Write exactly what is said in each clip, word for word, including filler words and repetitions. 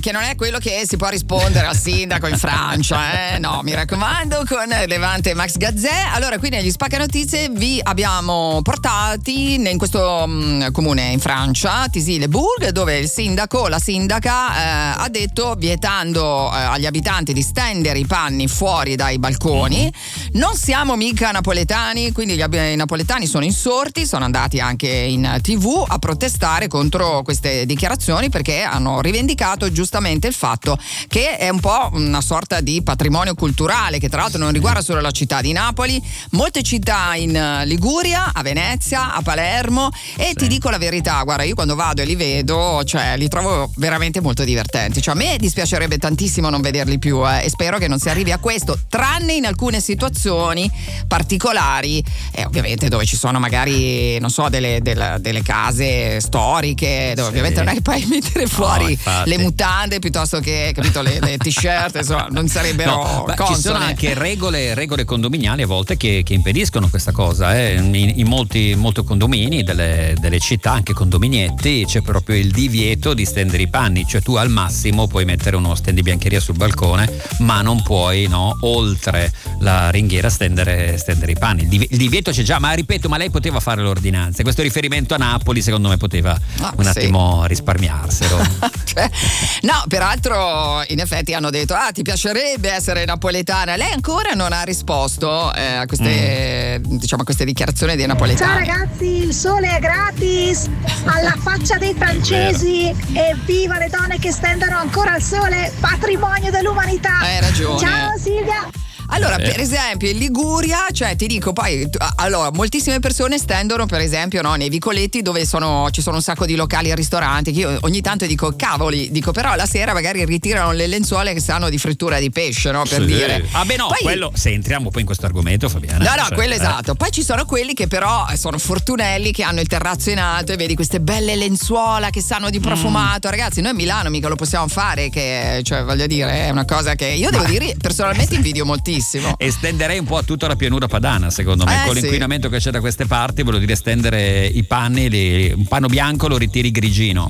che non è quello che si può rispondere al sindaco in Francia, eh? No, mi raccomando, con Levante e Max Gazzè. Allora, qui negli Spacca Notizie vi abbiamo portati in questo um, comune in Francia, Tisy-le-Bourg, dove il sindaco, la sindaca eh, ha detto, vietando eh, agli abitanti di stendere i panni fuori dai balconi. Non siamo mica napoletani, quindi gli ab- i napoletani sono insorti, sono andati anche in tivù a protestare contro queste dichiarazioni, perché hanno rivendicato giustamente il fatto che è un po' una sorta di patrimonio culturale che tra l'altro non riguarda solo la città di Napoli, molte città in Liguria, a Venezia, a Palermo, e sì. Ti dico la verità, guarda, io quando vado e li vedo, cioè li trovo veramente molto divertenti, cioè a me dispiacerebbe tantissimo non vederli più eh, e spero che non si arrivi a questo, tranne in alcune situazioni particolari, e eh, ovviamente dove ci sono magari, non so, delle, delle, delle case storiche dove sì. ovviamente non è che puoi mettere fuori no, le mutande piuttosto che, capito, le, le t-shirt, insomma, non sarebbero no, consone. Ci sono anche regole, regole condominiali a volte che, che impediscono questa cosa, eh. in, in molti, molti condomini delle, delle città, anche condominietti, c'è proprio il divieto di stendere i panni, cioè tu al massimo puoi mettere uno stendibiancheria sul balcone, ma non puoi, no, oltre la ringhiera stendere, stendere i panni. Il divieto c'è già, ma ripeto, ma lei poteva fare l'ordinanza. Questo riferimento a Napoli secondo me poteva ah, un sì. attimo risparmiarselo. Cioè, no, peraltro in effetti hanno detto ah ti piacerebbe essere napoletana, lei ancora non ha risposto eh, a queste mm. diciamo a queste dichiarazioni dei napoletani. Ciao ragazzi, il sole è gratis, alla faccia dei francesi, e viva le donne che stendono ancora il sole, patrimonio dell'umanità. Hai ragione. Ciao Silvia. Allora, per esempio, in Liguria, cioè ti dico, poi allora moltissime persone stendono, per esempio, no, nei vicoletti dove sono, ci sono un sacco di locali e ristoranti, che io ogni tanto dico cavoli, dico però la sera magari ritirano le lenzuola che sanno di frittura di pesce, no, per sì. dire. Ah beh no, poi, quello se entriamo poi in questo argomento, Fabiana. No, no, cioè, quello eh. esatto. Poi ci sono quelli che però sono fortunelli, che hanno il terrazzo in alto e vedi queste belle lenzuola che sanno di profumato. Mm. Ragazzi, noi a Milano mica lo possiamo fare, che cioè voglio dire, è una cosa che io devo Ma... dire personalmente invidio moltissimo. Estenderei un po' a tutta la pianura padana, secondo me, eh, con sì. l'inquinamento che c'è da queste parti, voglio dire, stendere i panni, li, un panno bianco lo ritiri grigino.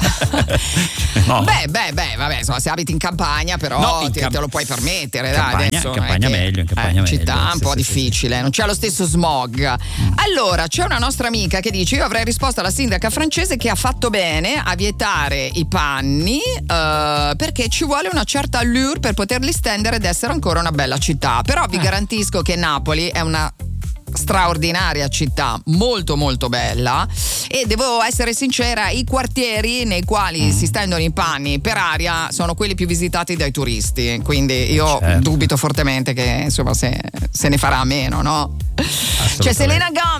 No. Beh, beh, beh, vabbè, insomma, se abiti in campagna, però no, in te, camp- te lo puoi permettere, campagna, dai, adesso in campagna che, meglio, in campagna eh, meglio. città un sì, po' sì, difficile, sì. non c'è lo stesso smog. Mm. Allora, c'è una nostra amica che dice: io avrei risposto alla sindaca francese che ha fatto bene a vietare i panni uh, perché ci vuole una certa allure per poterli stendere ed essere ancora una bella città. Però vi eh. garantisco che Napoli è una straordinaria città, molto molto bella, e devo essere sincera, i quartieri nei quali mm. si stendono i panni per aria sono quelli più visitati dai turisti, quindi io certo. dubito fortemente che insomma se, se ne farà a meno, no? C'è Selena Gomez